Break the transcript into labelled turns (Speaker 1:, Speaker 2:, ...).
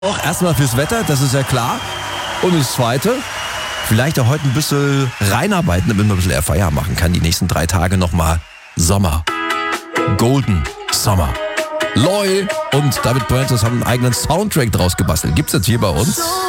Speaker 1: Auch erstmal fürs Wetter, das ist ja klar. Und das Zweite, vielleicht auch heute ein bisschen reinarbeiten, damit man ein bisschen eher Feierabend machen kann. Die nächsten 3 Tage nochmal Sommer. Golden Summer. Loy und David Puentes haben einen eigenen Soundtrack draus gebastelt. Gibt's jetzt hier bei uns.